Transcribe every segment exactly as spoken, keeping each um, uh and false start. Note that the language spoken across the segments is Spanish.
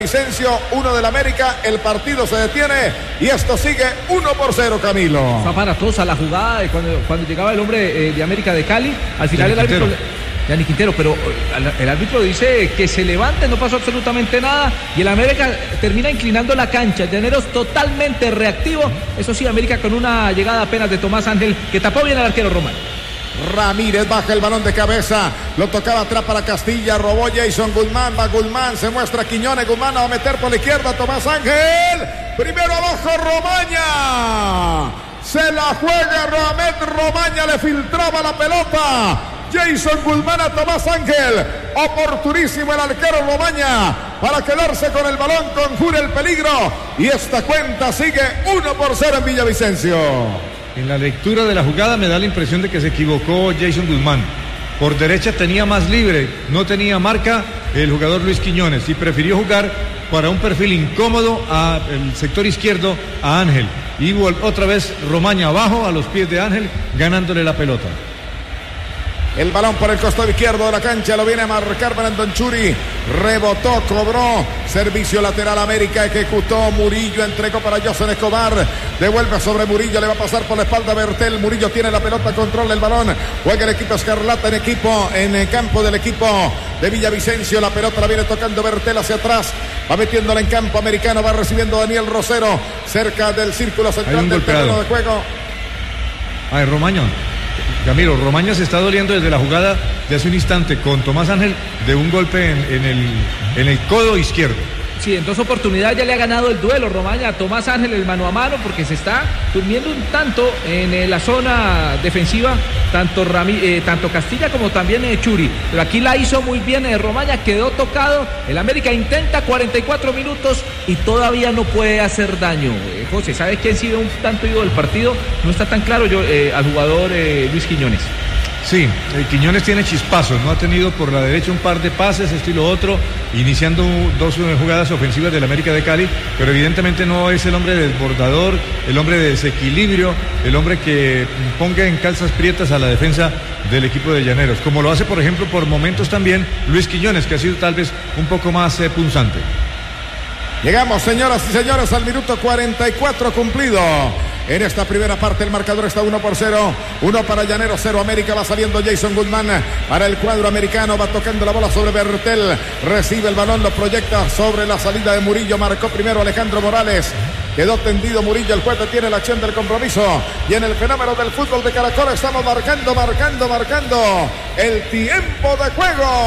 Vicencio, uno del América, el partido se detiene y esto sigue uno por cero, Camilo. Fue aparatosa la jugada de cuando, cuando llegaba el hombre eh, de América de Cali, al final Gianni el árbitro, Quintero. Gianni Quintero, pero eh, el árbitro dice que se levante, no pasó absolutamente nada y el América termina inclinando la cancha. Llaneros totalmente reactivo, eso sí, América con una llegada apenas de Tomás Ángel que tapó bien al arquero Román. Ramírez baja el balón de cabeza, lo tocaba atrás para Castilla, robó Jason Guzmán, va Guzmán, se muestra Quiñones, Guzmán va a meter por la izquierda, Tomás Ángel, primero abajo Romaña, se la juega Roamet, Romaña le filtraba la pelota, Jason Guzmán a Tomás Ángel, oportunísimo el arquero Romaña para quedarse con el balón, conjura el peligro y esta cuenta sigue uno por cero en Villavicencio. En la lectura de la jugada me da la impresión de que se equivocó Jason Guzmán. Por derecha tenía más libre, no tenía marca el jugador Luis Quiñones y prefirió jugar para un perfil incómodo al sector izquierdo a Ángel. Y otra vez Romaña abajo a los pies de Ángel ganándole la pelota. El balón por el costado izquierdo de la cancha, lo viene a marcar Brandon Churi, rebotó, cobró, servicio lateral América, ejecutó, Murillo entregó para José Escobar, devuelve sobre Murillo, le va a pasar por la espalda Bertel, Murillo tiene la pelota, controla el balón, juega el equipo Escarlata en equipo, en el campo del equipo de Villavicencio, la pelota la viene tocando Bertel hacia atrás, va metiéndola en campo americano, va recibiendo Daniel Rosero, cerca del círculo central del terreno de juego. Ay, Romaña. Camilo, Romaña se está doliendo desde la jugada de hace un instante con Tomás Ángel de un golpe en, en, el, en el codo izquierdo. Sí, en dos oportunidades ya le ha ganado el duelo Romaña a Tomás Ángel el mano a mano porque se está durmiendo un tanto en eh, la zona defensiva, tanto, Rami, eh, tanto Castilla como también eh, Churi. Pero aquí la hizo muy bien eh, Romaña, quedó tocado. El América intenta cuarenta y cuatro minutos y todavía no puede hacer daño. Eh, José, ¿sabes quién ha sido un tanto ido del partido? No está tan claro yo eh, al jugador eh, Luis Quiñones. Sí, el Quiñones tiene chispazos, no ha tenido por la derecha un par de pases, estilo otro, iniciando dos jugadas ofensivas del América de Cali, pero evidentemente no es el hombre desbordador, el hombre de desequilibrio, el hombre que ponga en calzas prietas a la defensa del equipo de Llaneros, como lo hace por ejemplo por momentos también Luis Quiñones, que ha sido tal vez un poco más eh, punzante. Llegamos, señoras y señores, al minuto cuarenta y cuatro cumplido. En esta primera parte el marcador está uno por cero. uno para Llaneros, cero América. Va saliendo Jason Guzmán para el cuadro americano. Va tocando la bola sobre Bertel. Recibe el balón, lo proyecta sobre la salida de Murillo. Marcó primero Alejandro Morales. Quedó tendido Murillo. El juez tiene la acción del compromiso. Y en el fenómeno del fútbol de Caracol estamos marcando, marcando, marcando el tiempo de juego.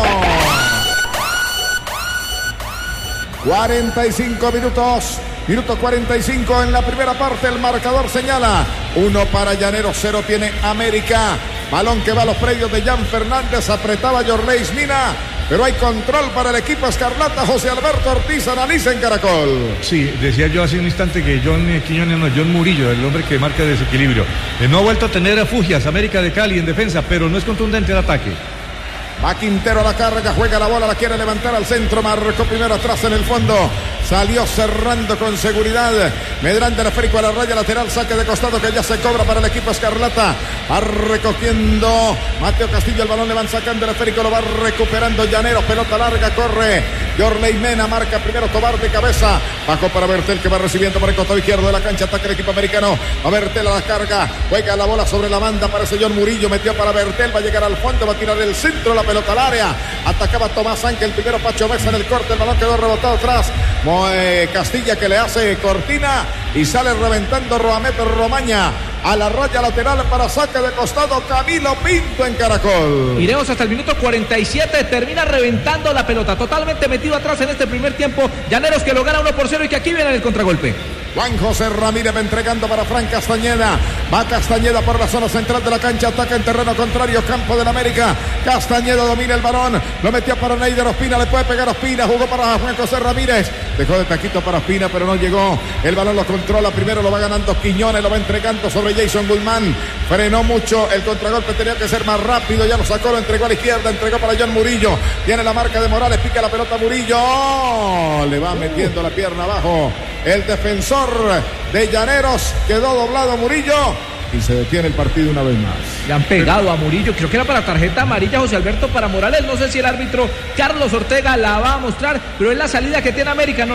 cuarenta y cinco minutos, minuto cuarenta y cinco en la primera parte, el marcador señala, uno para Llaneros, cero tiene América, balón que va a los predios de Jan Fernández, apretaba Yorleis Mina, pero hay control para el equipo Escarlata. José Alberto Ortiz analiza en Caracol. Sí, decía yo hace un instante que John Quiñones no, John Murillo, el hombre que marca desequilibrio, eh, no ha vuelto a tener refugias América de Cali en defensa, pero no es contundente el ataque. Va Quintero a la carga, juega la bola, la quiere levantar al centro, marcó primero atrás en el fondo, salió cerrando con seguridad, Medrán del esférico a la raya lateral, saque de costado que ya se cobra para el equipo Escarlata, va recogiendo Mateo Castillo, el balón le van sacando el esférico, lo va recuperando Llaneros, pelota larga, corre Yorley Mena, marca primero Tobar de cabeza, bajó para Bertel que va recibiendo por el costado izquierdo de la cancha, ataca el equipo americano, a Bertel a la carga, juega la bola sobre la banda, aparece John Murillo, metió para Bertel, va a llegar al fondo, va a tirar el centro, la pelota al área, atacaba Tomás Ángel, primero Pacho Mesa en el corte, el balón quedó rebotado atrás, Moe Castilla que le hace cortina y sale reventando Roamet Romaña a la raya lateral para saque de costado Camilo Pinto en Caracol. Iremos hasta el minuto cuarenta y siete, termina reventando la pelota, totalmente metido atrás en este primer tiempo, Llaneros que lo gana uno por cero y que aquí viene el contragolpe. Juan José Ramírez va entregando para Fran Castañeda, va Castañeda por la zona central de la cancha, ataca en terreno contrario, campo del América, Castañeda domina el balón, lo metió para Neider Ospina, le puede pegar Ospina, jugó para Juan José Ramírez, dejó de taquito para Ospina pero no llegó, el balón lo controla, primero lo va ganando Quiñones, lo va entregando sobre Jason Guzmán, frenó mucho, el contragolpe tenía que ser más rápido, ya lo sacó, lo entregó a la izquierda, entregó para John Murillo, tiene la marca de Morales, pica la pelota Murillo, oh, le va metiendo la pierna abajo, el defensor de Llaneros, quedó doblado Murillo y se detiene el partido una vez más. Le han pegado a Murillo, creo que era para tarjeta amarilla José Alberto para Morales, no sé si el árbitro Carlos Ortega la va a mostrar, pero es la salida que tiene América. No